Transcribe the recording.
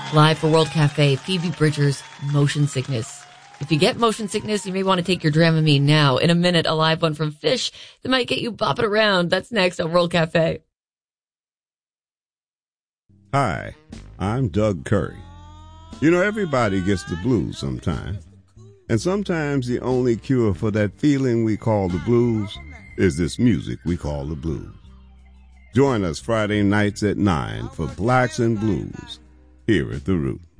Live for World Cafe, Phoebe Bridgers, Motion Sickness. If you get motion sickness, you may want to take your Dramamine now. In a minute, a live one from Fish that might get you bopping around. That's next on World Cafe. Hi, I'm Doug Curry. You know, everybody gets the blues sometime. And sometimes the only cure for that feeling we call the blues is this music we call the blues. Join us Friday nights at 9 for Blacks and Blues here at The Root.